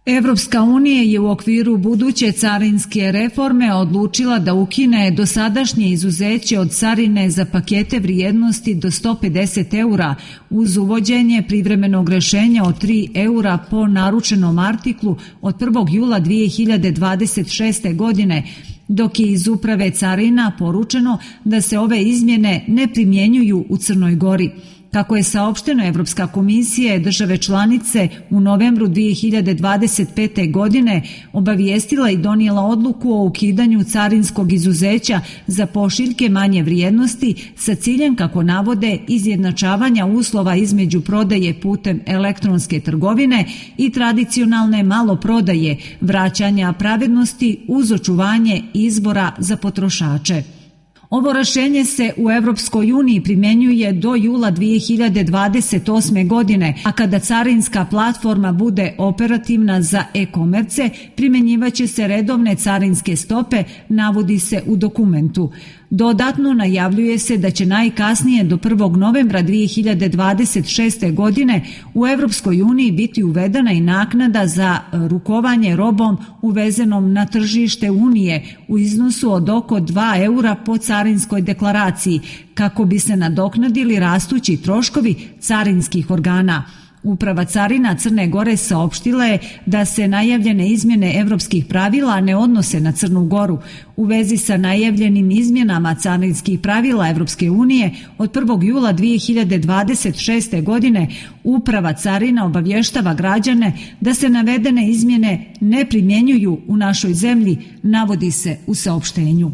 Evropska unija je u okviru buduće carinske reforme odlučila da ukine dosadašnje izuzeće od carine za pakete vrijednosti do 150 eura uz uvođenje privremenog rešenja od 3 eura po naručenom artiklu od 1. jula 2026. godine, dok je iz Uprave carina poručeno da se ove izmjene ne primjenjuju u Crnoj Gori. Kako je saopšteno, Evropska komisija je države članice u novembru 2025. godine obavijestila i donijela odluku o ukidanju carinskog izuzeća za pošiljke manje vrijednosti sa ciljem, kako navode, izjednačavanja uslova između prodaje putem elektronske trgovine i tradicionalne maloprodaje, vraćanja pravednosti uz očuvanje izbora za potrošače. Ovo rešenje se u Evropskoj uniji primjenjuje do jula 2028. godine, a kada carinska platforma bude operativna za e-komerce, primjenjivaće se redovne carinske stope, navodi se u dokumentu. Dodatno najavljuje se da će najkasnije do 1. novembra 2026. godine u Evropskoj uniji biti uvedena i naknada za rukovanje robom uvezenom na tržište Unije u iznosu od oko 2 eura po carinskoj deklaraciji, kako bi se nadoknadili rastući troškovi carinskih organa. Uprava carina Crne Gore saopštila je da se najavljene izmjene evropskih pravila ne odnose na Crnu Goru. U vezi sa najavljenim izmjenama carinskih pravila Evropske unije od 1. jula 2026. godine Uprava carina obavještava građane da se navedene izmjene ne primjenjuju u našoj zemlji, navodi se u saopštenju.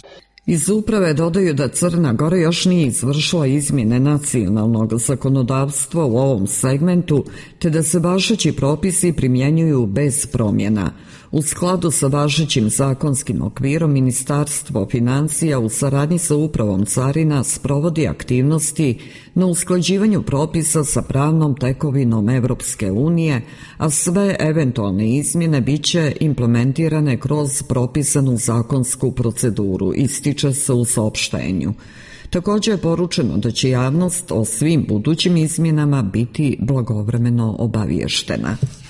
Iz uprave dodaju da Crna Gora još nije izvršila izmjene nacionalnog zakonodavstva u ovom segmentu, te da se važeći propisi primjenjuju bez promjena. U skladu sa važećim zakonskim okvirom, Ministarstvo financija u saradnji sa Upravom carina sprovodi aktivnosti na usklađivanju propisa sa pravnom tekovinom Evropske unije, a sve eventualne izmjene biće implementirane kroz propisanu zakonsku proceduru, ističe se u saopštenju. Također je poručeno da će javnost o svim budućim izmjenama biti blagovremeno obaviještena.